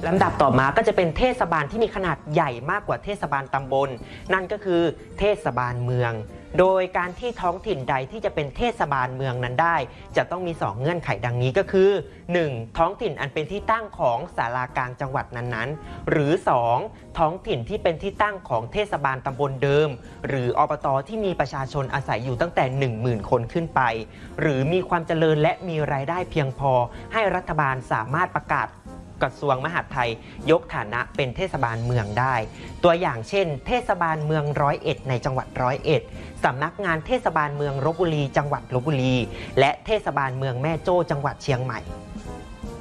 ลำดับต่อมาก็จะเป็นเทศบาลที่มีขนาดใหญ่มากกว่าเทศบาลตำบลนั่นก็คือเทศบาลเมืองโดยการที่ท้องถิ่นใดที่จะเป็นเทศบาลเมืองนั้นได้จะต้องมี2เงื่อนไขดังนี้ก็คือ 1. ท้องถิ่นอันเป็นที่ตั้งของศาลากลางจังหวัดนั้นๆหรือ 2. ท้องถิ่นที่เป็นที่ตั้งของเทศบาลตำบลเดิมหรืออบต.ที่มีประชาชนอาศัยอยู่ตั้งแต่ 10,000 คนขึ้นไปหรือมีความเจริญและมีรายได้เพียงพอให้รัฐบาลสามารถประกาศกระทรวงมหาดไทยยกฐานะเป็นเทศบาลเมืองได้ตัวอย่างเช่นเทศบาลเมือง101ในจังหวัด101สำนักงานเทศบาลเมืองลพบุรีจังหวัดลพบุรีและเทศบาลเมืองแม่โจ้จังหวัดเชียงใหม่